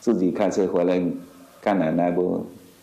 自己开车回来看奶奶不，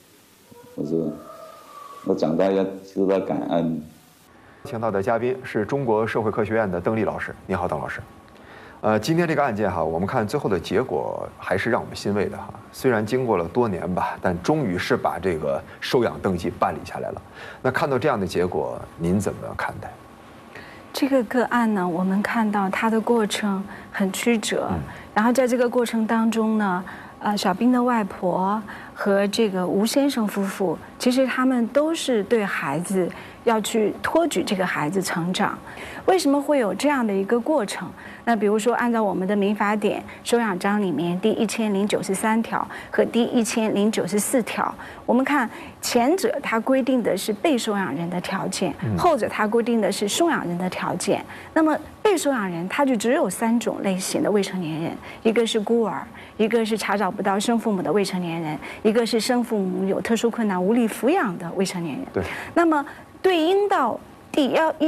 我长大要知道感恩。 请到的嘉宾是中国社会科学院的邓丽老师，你好，邓老师。今天这个案件哈，我们看最后的结果还是让我们欣慰的哈。虽然经过了多年吧，但终于是把这个收养登记办理下来了。那看到这样的结果，您怎么看待？ 这个个案呢，我们看到它的过程很曲折，然后在这个过程当中呢，小兵的外婆和这个吴先生夫妇，其实他们都是对孩子要去托举这个孩子成长。为什么会有这样的一个过程？那比如说，按照我们的民法典收养章里面第1093条和第1094条，我们看前者它规定的是被收养人的条件，后者它规定的是收养人的条件。那么被收养人他就只有3种类型的未成年人，一个是孤儿，一个是查找不到生父母的未成年人，一个是生父母有特殊困难无力抚养的未成年人。 对， 那么对应到第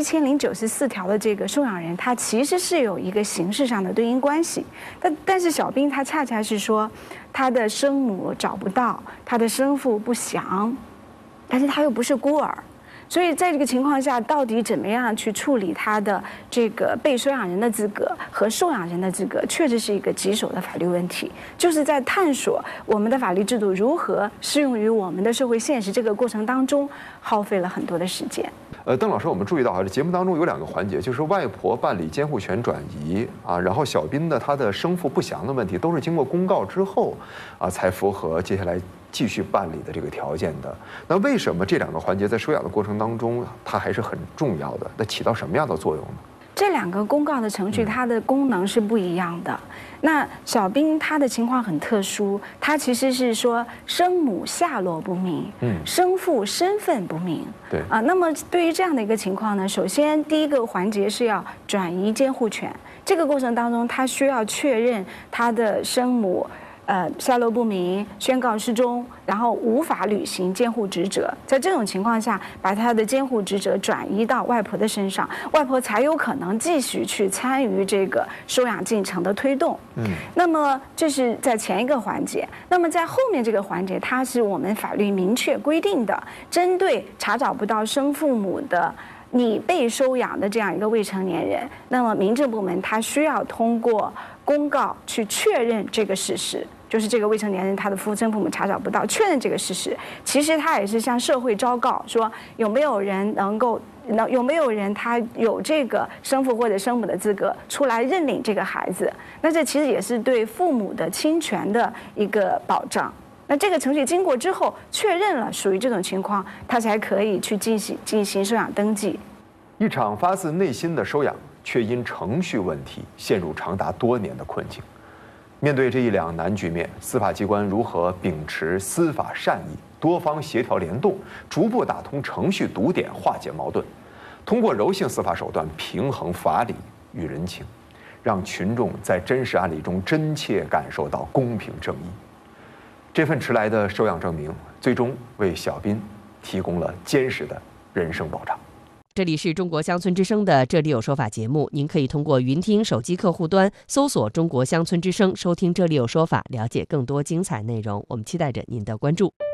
1094条的这个收养人，他其实是有一个形式上的对应关系，但是小兵他恰恰是说，他的生母找不到，他的生父不详，但是他又不是孤儿。所以在这个情况下，到底怎么样去处理他的这个被收养人的资格和受养人的资格，确实是一个棘手的法律问题，就是在探索我们的法律制度如何适用于我们的社会现实这个过程当中，耗费了很多的时间。 邓老师，我们注意到啊，这节目当中有2个环节，就是外婆办理监护权转移啊，然后小兵的他的生父不详的问题，都是经过公告之后啊，才符合接下来继续办理的这个条件的。那为什么这2个环节在收养的过程当中，它还是很重要的？那起到什么样的作用呢？ 这2个公告的程序，它的功能是不一样的。那小兵他的情况很特殊，他其实是说生母下落不明，生父身份不明。 对啊，那么对于这样的一个情况呢，首先第一个环节是要转移监护权，这个过程当中，他需要确认他的生母下落不明，宣告失踪，然后无法履行监护职责。在这种情况下，把他的监护职责转移到外婆的身上，外婆才有可能继续去参与这个收养进程的推动。那么这是在前一个环节。那么在后面这个环节，它是我们法律明确规定的，针对查找不到生父母的你被收养的这样一个未成年人，那么民政部门它需要通过公告去确认这个事实，就是这个未成年人他的生父母查找不到，确认这个事实。其实他也是向社会昭告说，有没有人他有这个生父或者生母的资格出来认领这个孩子。那这其实也是对父母的侵权的一个保障。那这个程序经过之后，确认了属于这种情况，他才可以去进行收养登记。 一场发自内心的收养，却因程序问题陷入长达多年的困境。面对这一两难局面，司法机关如何秉持司法善意，多方协调联动，逐步打通程序堵点，化解矛盾，通过柔性司法手段平衡法理与人情，让群众在真实案例中真切感受到公平正义。这份迟来的收养证明，最终为小兵提供了坚实的人生保障。 这里是中国乡村之声的《这里有说法》节目，您可以通过云听手机客户端搜索中国乡村之声，收听《这里有说法》，了解更多精彩内容。我们期待着您的关注。